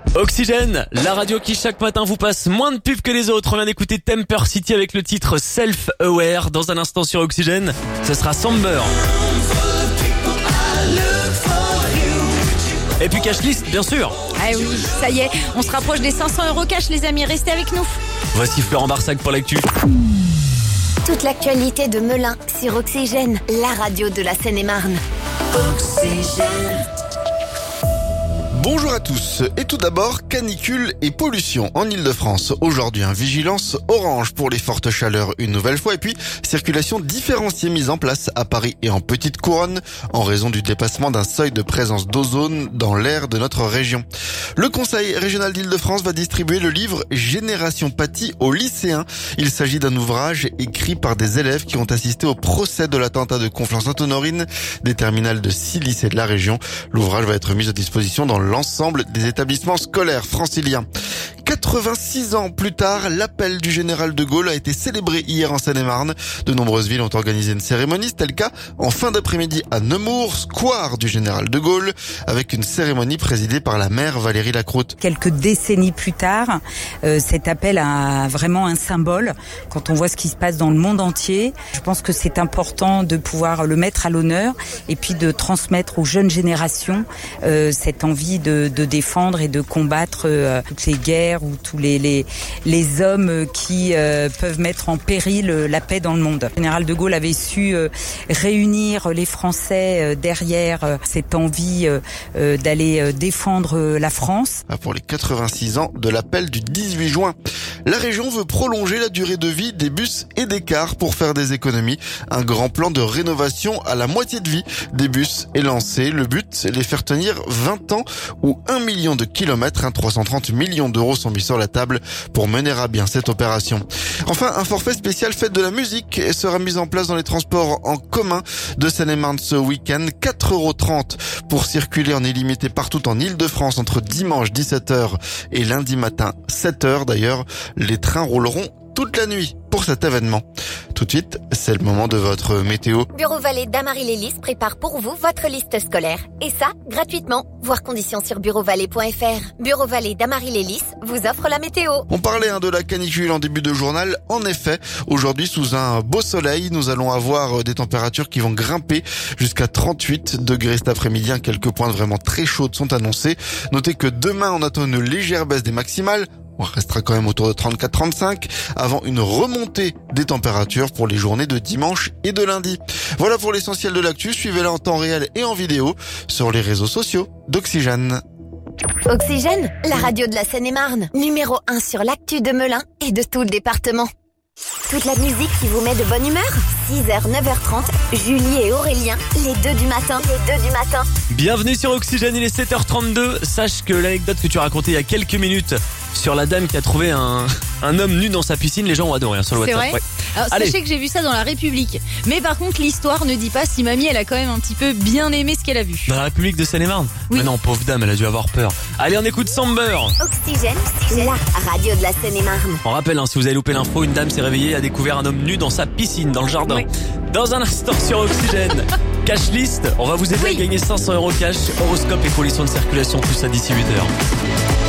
Oxygène, la radio qui chaque matin vous passe moins de pubs que les autres. On vient d'écouter Temper City avec le titre Self-Aware. Dans un instant sur Oxygène, ce sera Somber. Et puis Cashlist, bien sûr. Ah oui, ça y est, on se rapproche des 500 € cash les amis, restez avec nous. Voici Florent Barsac pour l'actu. Toute l'actualité de Melun sur Oxygène, la radio de la Seine-et-Marne. Oxygène. Bonjour à tous. Et tout d'abord, canicule et pollution en Ile-de-France. Aujourd'hui, vigilance orange pour les fortes chaleurs une nouvelle fois. Et puis, circulation différenciée mise en place à Paris et en Petite Couronne en raison du dépassement d'un seuil de présence d'ozone dans l'air de notre région. Le Conseil régional d'Ile-de-France va distribuer le livre Génération Paty aux lycéens. Il s'agit d'un ouvrage écrit par des élèves qui ont assisté au procès de l'attentat de Conflans-Sainte-Honorine des terminales de 6 lycées de la région. L'ouvrage va être mis à disposition dans l'ensemble des établissements scolaires franciliens. 86 ans plus tard, l'appel du général de Gaulle a été célébré hier en Seine-et-Marne. De nombreuses villes ont organisé une cérémonie. C'était le cas en fin d'après-midi à Nemours, square du général de Gaulle, avec une cérémonie présidée par la maire Valérie Lacroute. Quelques décennies plus tard, cet appel a vraiment un symbole. Quand on voit ce qui se passe dans le monde entier, je pense que c'est important de pouvoir le mettre à l'honneur et puis de transmettre aux jeunes générations cette envie de défendre et de combattre toutes les guerres ou tous les hommes qui peuvent mettre en péril la paix dans le monde. Le général de Gaulle avait su réunir les Français derrière cette envie d'aller défendre la France. Pour les 86 ans de l'appel du 18 juin. La région veut prolonger la durée de vie des bus et des cars pour faire des économies. Un grand plan de rénovation à la moitié de vie des bus est lancé. Le but, les faire tenir 20 ans ou 1 million de kilomètres. 330 millions d'euros sont mis sur la table pour mener à bien cette opération. Enfin, un forfait spécial fête de la musique sera mis en place dans les transports en commun de Seine-et-Marne ce week-end. 4,30 € pour circuler en illimité partout en Ile-de-France entre dimanche 17h et lundi matin 7h. D'ailleurs, les trains rouleront toute la nuit pour cet événement. Tout de suite, c'est le moment de votre météo. Bureau Vallée d'Amarie-Lélis prépare pour vous votre liste scolaire. Et ça, gratuitement. Voir conditions sur bureauvalais.fr. Bureau Vallée d'Amarie-Lélis vous offre la météo. On parlait de la canicule en début de journal. En effet, aujourd'hui, sous un beau soleil, nous allons avoir des températures qui vont grimper jusqu'à 38 degrés cet après-midi. Quelques pointes vraiment très chaudes sont annoncées. Notez que demain, on attend une légère baisse des maximales. On restera quand même autour de 34-35 avant une remontée des températures pour les journées de dimanche et de lundi. Voilà pour l'essentiel de l'actu. Suivez-la en temps réel et en vidéo sur les réseaux sociaux d'Oxygène. Oxygène, la radio de la Seine-et-Marne. Numéro 1 sur l'actu de Melun et de tout le département. Toute la musique qui vous met de bonne humeur. 6h, 9h30, Julie et Aurélien, les deux du matin. Bienvenue sur Oxygène, il est 7h32. Sache que l'anecdote que tu as racontée il y a quelques minutes sur la dame qui a trouvé un homme nu dans sa piscine, les gens ont adoré sur le WhatsApp. C'est vrai. Ouais. Alors sachez que j'ai vu ça dans La République. Mais par contre l'histoire ne dit pas si mamie elle a quand même un petit peu bien aimé ce qu'elle a vu. Dans la République de Seine-et-Marne. Oui. Mais non, pauvre dame, elle a dû avoir peur. Allez, on écoute Somber. Oxygène, la radio de la Seine-et-Marne. On rappelle, si vous avez loupé l'info, une dame s'est réveillée et a découvert un homme nu dans sa piscine, dans le jardin. Oui. Dans un instant sur Oxygène, Cashlist, on va vous aider à gagner 500 € cash, horoscope et conditions de circulation, tout ça d'ici 8h.